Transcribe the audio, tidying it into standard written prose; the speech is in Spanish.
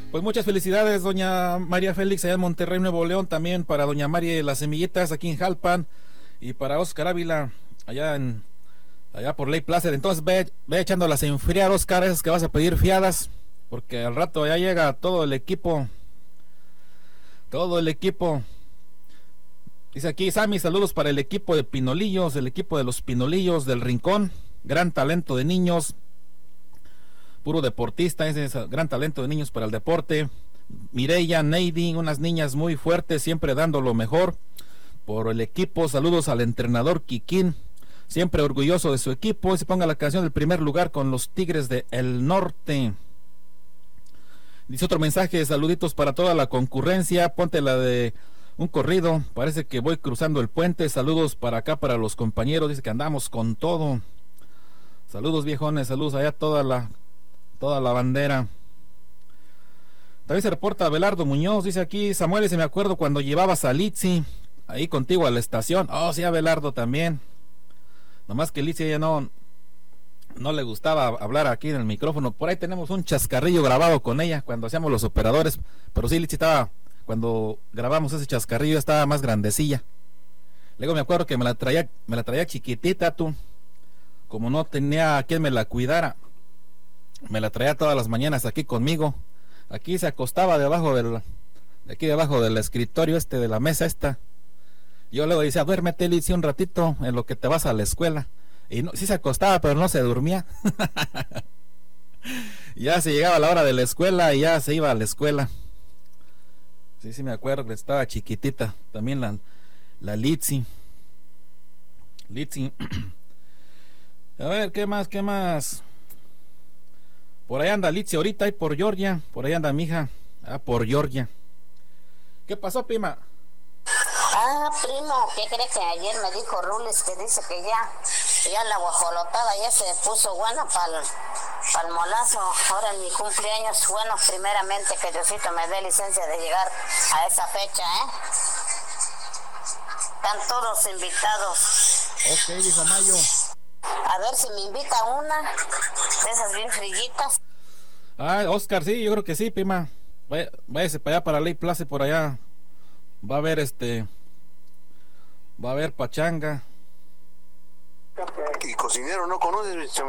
Pues muchas felicidades, doña María Félix, allá en Monterrey, Nuevo León, también para doña María Las Semillitas, aquí en Jalpan, y para Oscar Ávila, allá por Ley Placer. Entonces ve echándolas a enfriar, Oscar, esas que vas a pedir fiadas, porque al rato ya llega todo el equipo. Dice aquí Sammy, saludos para el equipo de Pinolillos, el equipo de los Pinolillos del Rincón, gran talento de niños, puro deportista, ese es gran talento de niños para el deporte. Mireya, Neidy, unas niñas muy fuertes, siempre dando lo mejor por el equipo. Saludos al entrenador Kikín, siempre orgulloso de su equipo. Y se ponga la canción del primer lugar con los Tigres del Norte. Dice otro mensaje, saluditos para toda la concurrencia, ponte la de un corrido, parece que voy cruzando el puente. Saludos para acá, para los compañeros, dice que andamos con todo. Saludos viejones, saludos allá toda la bandera. También se reporta Abelardo Muñoz, dice aquí Samuel, se me acuerdo cuando llevabas a Litsi ahí contigo a la estación. Oh sí, Abelardo también, nomás que Litsi ya no le gustaba hablar aquí en el micrófono. Por ahí tenemos un chascarrillo grabado con ella cuando hacíamos los operadores, pero sí, Litsi estaba, cuando grabamos ese chascarrillo estaba más grandecilla. Luego me acuerdo que me la traía chiquitita, tú, como no tenía a quien me la cuidara, me la traía todas las mañanas aquí conmigo. Aquí se acostaba debajo del escritorio de la mesa esta. Yo luego decía, duérmete, Litsi, un ratito en lo que te vas a la escuela. Y no, sí se acostaba, pero no se dormía. Ya se llegaba la hora de la escuela y ya se iba a la escuela. Sí, me acuerdo que estaba chiquitita. También la Litsi. A ver, ¿qué más? Por ahí anda Litsi ahorita, y por Georgia. Por ahí anda mi hija. Por Georgia. ¿Qué pasó, prima? Primo, ¿qué crees que ayer me dijo Rules que dice que ya la guajolotada ya se puso buena para el molazo? Ahora en mi cumpleaños, bueno, primeramente que Diosito me dé licencia de llegar a esa fecha, Están todos invitados. Ok, dijo Mayo. A ver si me invita una de esas bien frillitas. Oscar, sí, yo creo que sí, prima. Váyase para allá, para Ley Place, por allá. Va a haber pachanga. Y cocinero no conoces,